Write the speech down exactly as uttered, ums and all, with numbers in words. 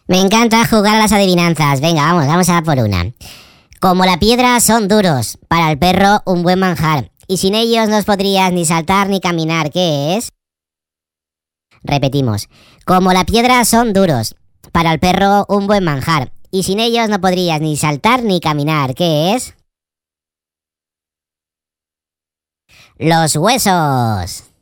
Me encanta jugar a las adivinanzas. Venga, vamos, vamos a por una. Como la piedra son duros, para el perro un buen manjar. Y sin ellos no podrías ni saltar ni caminar. ¿Qué es? Repetimos. Como la piedra son duros, para el perro un buen manjar. Y sin ellos no podrías ni saltar ni caminar. ¿Qué es? Los huesos.